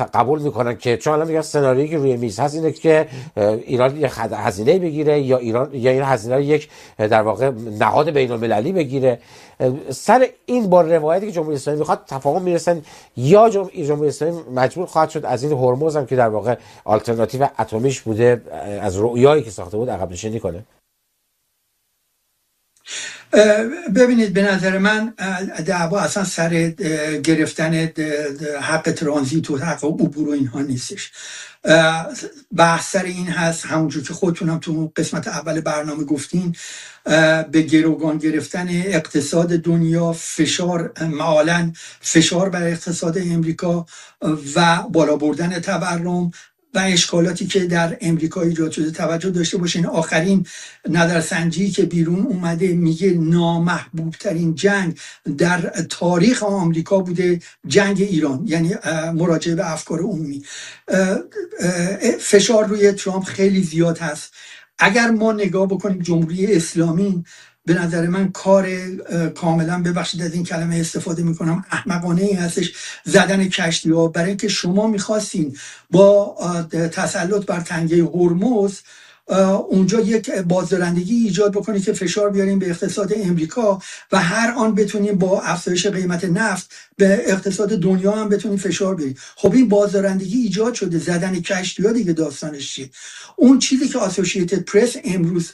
قبول میکنن که چون الان میگن سناریویی که روی میز هست اینه که ایران یه هزینه بگیره یا ایران یا این هزینه رو یک در واقع نهاد بین‌المللی بگیره. سر این با روایتی که جمهوری اسلامی میخواد تفاهم میرسن یا جمهوری اسلامی مجبور خواهد شد از این هرمز هم که در واقع آلترناتیو اتمیش بوده از رؤیایی که ساخته بود عقب نشینی کنه؟ ببینید به نظر من دعوا اصلا سر گرفتن حق ترانزیت و حق عبور و اینها نیستش. بحث سر این هست، همونجور که خودتونم تو قسمت اول برنامه گفتین، به گروگان گرفتن اقتصاد دنیا، فشار معالاً فشار بر اقتصاد امریکا و بالا بردن تورم و اشکالاتی که در امریکا ایجاد شده. توجه داشته باشین آخرین نظرسنجی که بیرون اومده میگه نامحبوب ترین جنگ در تاریخ آمریکا بوده جنگ ایران، یعنی مراجعه به افکار عمومی. فشار روی ترامپ خیلی زیاد هست. اگر ما نگاه بکنیم جمهوری اسلامی، به نظر من کار کاملا، ببخشید از این کلمه استفاده میکنم، احمقانه ای هستش زدن کشتی ها، برای اینکه شما میخواستین با تسلط بر تنگه هرمز اونجا یک بازدارندگی ایجاد بکنید که فشار بیاریم به اقتصاد امریکا و هر آن بتونیم با افزایش قیمت نفت به اقتصاد دنیا هم بتونیم فشار بیاریم. خب این بازدارندگی ایجاد شده، زدن کشتی‌ها دیگه داستانش چیه؟ اون چیزی که اسوسییتد پرس امروز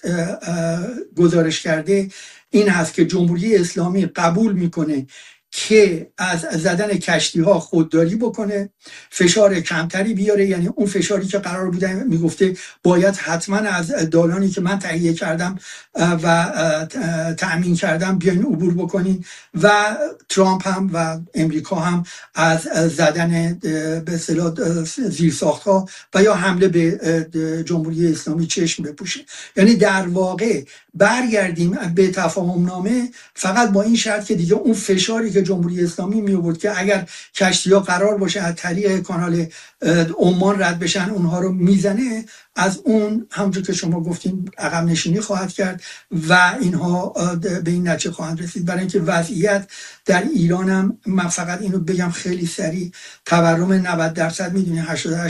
گزارش کرده این هست که جمهوری اسلامی قبول میکنه که از زدن کشتی ها خودداری بکنه، فشار کمتری بیاره، یعنی اون فشاری که قرار بوده میگفته باید حتما از دالانی که من تهیه کردم و تأمین کردم بیاین عبور بکنین، و ترامپ هم و امریکا هم از زدن به اصطلاح زیرساخت ها و یا حمله به جمهوری اسلامی چشم بپوشه. یعنی در واقع برگردیم به تفاهم نامه فقط با این شرط که دیگه اون فشاری که جمهوری اسلامی می آورد که اگر کشتی‌ها قرار باشه از طریق کانال عمان رد بشن اونها رو میزنه، از اون همونجور که شما گفتین عقب نشینی خواهد کرد و اینها به این نتیجه خواهند رسید. برای اینکه وضعیت در ایران هم، من فقط اینو بگم خیلی سریع، تورم 90% میدونی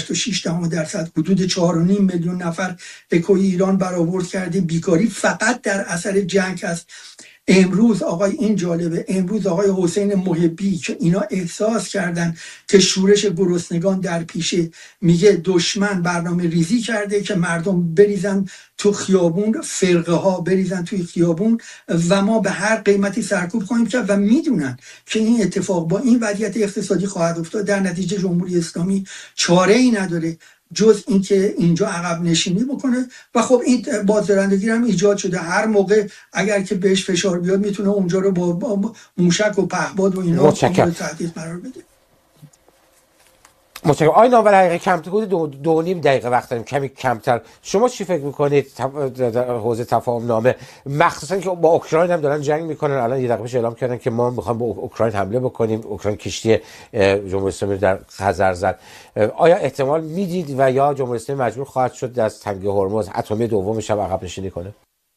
88.6%، حدود 4.5 میلیون نفر اکوی ایران برآورد کرده، بیکاری فقط در اثر جنگ است. امروز آقای این جالبه، امروز آقای حسین محبی که اینا احساس کردن که شورش گرسنگان در پیشه، میگه دشمن برنامه ریزی کرده که مردم بریزن تو خیابون، فرقه ها بریزن توی خیابون و ما به هر قیمتی سرکوب خواهیم کرد و میدونن که این اتفاق با این وضعیت اقتصادی خواهد افتاد. در نتیجه جمهوری اسلامی چاره ای نداره جز اینکه اینجا عقب نشینی بکنه و خب این بازدارندگی هم ایجاد شده. هر موقع اگر که بهش فشار بیاد میتونه اونجا رو با موشک و پهپاد و اینا تهدید قرار بده. متشکرم. آقای نامور حقیقی کمتر حدود 2.5 دقیقه وقت داریم، کمی کمتر. شما چی فکر میکنید در حوزه تفاهم نامه، مخصوصا که با اوکراین هم دارن جنگ میکنن؟ الان یه دقیقه پیش اعلام کردن که ما میخوایم با اوکراین حمله بکنیم، اوکراین کشتی جمهوری اسلامی در خزر زد. آیا احتمال میدید و یا جمهوری اسلامی مجبور خواهد شد از تنگه هرمز اتمی دومش هم عقب نشینی کنه؟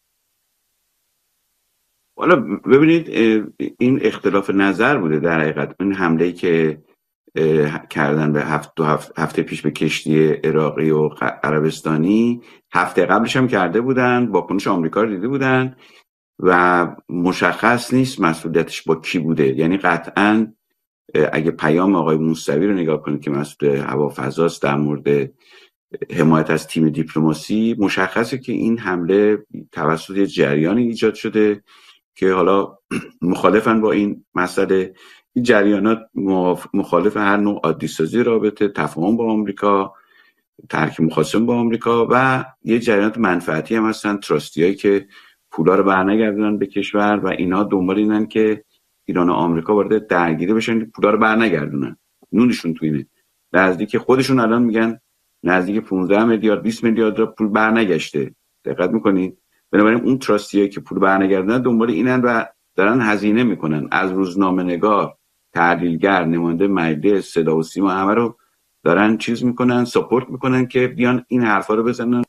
حالا ببینید این اختلاف نظر بوده در حقیقت. این حمله‌ای که کردن به هفته پیش به کشتی عراقی و عربستانی، هفته قبلش هم کرده بودن، واکنش آمریکا رو دیده بودن و مشخص نیست مسئولیتش با کی بوده. یعنی قطعاً اگه پیام آقای موسوی رو نگاه کنید که مسئول هوافضاست در مورد حمایت از تیم دیپلماسی، مشخصه که این حمله توسط جریانی ایجاد شده که حالا مخالفن با این مسئله. این جریانات مخالف هر نوع عادی‌سازی رابطه، تفاهم با آمریکا، ترک مخاصم با آمریکا، و یه جریانات منفعتی هم هستن، تراستیایی که پولا رو برنگردونن به کشور و اینا دنبال اینن که ایران و آمریکا وارد درگیری بشن، پولا رو برنگردونن. نونشون تو اینه. نزدیک خودشون الان میگن نزدیک 15 میلیارد 20 میلیارد پول برنگشته. دقت میکنید؟ بنابراین اون تراستیایی که پول برنگردونن دنبال اینن و دارن هزینه میکنن. از روزنامه‌نگار، تحلیلگر، نماینده مجلس، صدا و سیما، همه رو دارن چیز میکنن، ساپورت میکنن که بیان این حرفا رو بزنن.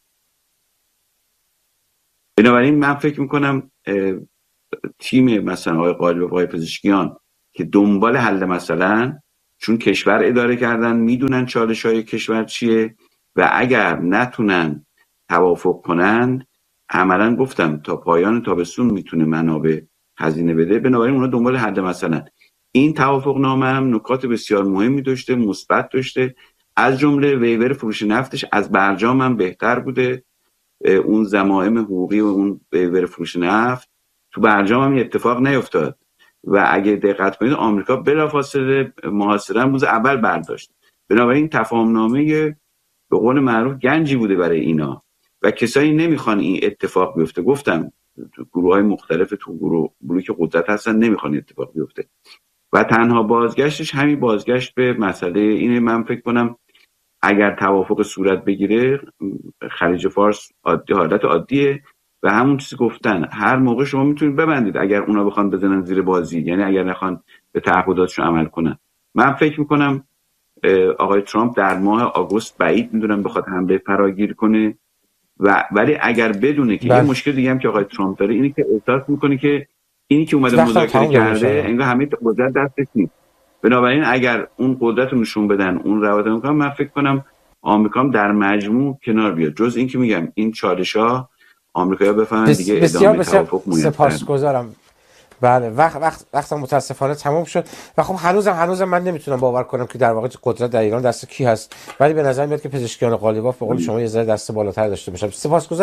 بنابراین من فکر میکنم تیم مثلا آقای قالی و آقای پزشکیان که دنبال حل مثلا چون کشور اداره کردن، میدونن چالش‌های کشور چیه و اگر نتونن توافق کنن، عملا گفتم تا پایان تابستون میتونه منابع هزینه بده، بنابراین اونا دنبال حد مثلا. این توافق نامه هم نکات بسیار مهمی داشته، مثبت داشته، از جمله ویور فروش نفتش از برجام هم بهتر بوده. اون ضمائم حقوقی و اون ویور فروش نفت تو برجام هم اتفاق نیفتاد و اگه دقت کنید آمریکا بلافاصله محاصره روز اول برداشت. بنابراین تفاهم نامه به قول معروف گنجی بوده برای اینا و کسایی نمیخوان این اتفاق بیفته. گفتم تو گروه‌های مختلف، تو گروهی که قدرت هستن نمیخوان اتفاق بیفته و تنها بازگشتش همین بازگشت به مسئله اینه. من فکر کنم اگر توافق صورت بگیره، خلیج فارس حالت عادیه و همون چیزی گفتن هر موقع شما میتونید ببندید اگر اونا بخوان بزنن زیر بازی، یعنی اگر نخوان به تعهداتشون عمل کنن. من فکر میکنم آقای ترامپ در ماه آگوست بعید میدونم بخواد حمله فراگیر کنه ولی اگر بدونه که یه مشکل دیگه هم که آقای ترامپ داره اینه که احساس میکنه که اینی که اومده مذاکره کرده انگار همه قدرت دستش نیست. بنابراین اگر اون قدرت رو نشون بدن، اون روابط میکنم، من فکر کنم آمریکا هم در مجموع کنار بیاد. جز این که میگم این چالش‌ها آمریکایی‌ها بفهمن دیگه ادامه توافق میاد. سپاسگزارم. بله وقت متاسفانه تمام شد و خب هنوزم من نمیتونم باور کنم که در واقع قدرت در ایران دست کی هست، ولی به نظر میاد که پزشکیان قالیباف به قول شما یه ذره دست بالاتر داشته باشن.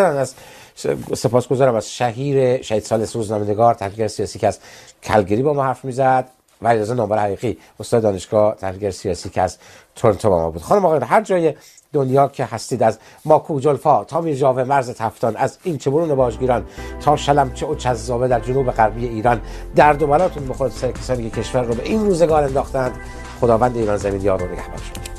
سپاسگزارم از شهید ثالث روزنامه‌نگار، تحلیلگر سیاسی که از کلگری با ما حرف میزد و علیرضا نامور حقیقی، استاد دانشگاه، تحلیلگر سیاسی که از تورنتو با ما بود. خانم آقایان، هر جای دنیا که هستید، از ماکو جلفا تا میرجاوه مرز تفتان، از این چبرون باجگیران تا شلمچه و چذابه در جنوب غربی ایران، درد و بلاتون بخورد سر کسانی که کشور رو به این روزگار انداختند. خداوند ایران زمین یار و نگهبان شما.